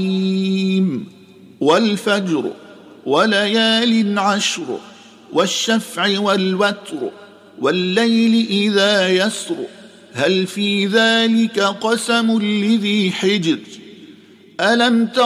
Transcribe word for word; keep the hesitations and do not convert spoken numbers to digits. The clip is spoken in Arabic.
والفجر وليال عشر والشفع والوتر والليل إذا يسر هل في ذلك قسم لذي حجر ألم تر